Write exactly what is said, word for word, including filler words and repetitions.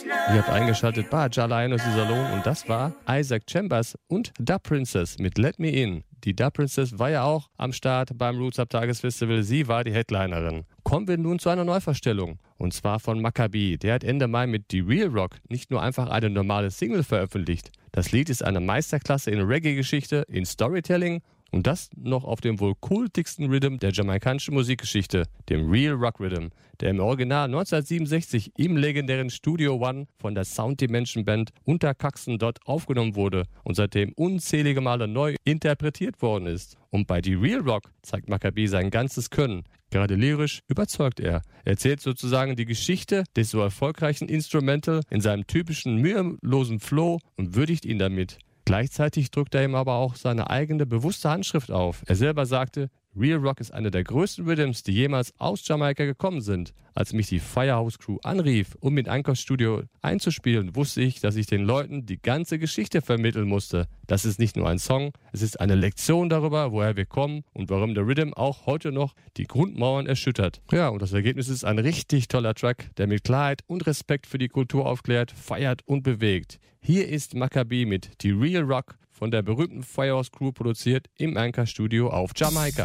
Ihr habt eingeschaltet bei Jalainos Salon und das war Isaac Chambers und Da Princess mit Let Me In. Die Da Princess war ja auch am Start beim Roots Up Tagesfestival. Sie war die Headlinerin. Kommen wir nun zu einer Neuverstellung. Und zwar von Maccabi. Der hat Ende Mai mit The Real Rock nicht nur einfach eine normale Single veröffentlicht. Das Lied ist eine Meisterklasse in Reggae-Geschichte, in Storytelling und das noch auf dem wohl kultigsten Rhythm der jamaikanischen Musikgeschichte, dem Real Rock Rhythm, der im Original neunzehnhundertsiebenundsechzig im legendären Studio One von der Sound Dimension Band unter Caxton dort aufgenommen wurde und seitdem unzählige Male neu interpretiert worden ist. Und bei The Real Rock zeigt Maccabi sein ganzes Können. Gerade lyrisch überzeugt er. Er erzählt sozusagen die Geschichte des so erfolgreichen Instrumental in seinem typischen mühelosen Flow und würdigt ihn damit. Gleichzeitig drückt er ihm aber auch seine eigene bewusste Handschrift auf. Er selber sagte, Real Rock ist einer der größten Rhythms, die jemals aus Jamaika gekommen sind. Als mich die Firehouse Crew anrief, um in Anchors Studio einzuspielen, wusste ich, dass ich den Leuten die ganze Geschichte vermitteln musste. Das ist nicht nur ein Song, es ist eine Lektion darüber, woher wir kommen und warum der Rhythm auch heute noch die Grundmauern erschüttert. Ja, und das Ergebnis ist ein richtig toller Track, der mit Klarheit und Respekt für die Kultur aufklärt, feiert und bewegt. Hier ist Maccabi mit The Real Rock von der berühmten Firehouse Crew produziert im Anchor Studio auf Jamaika.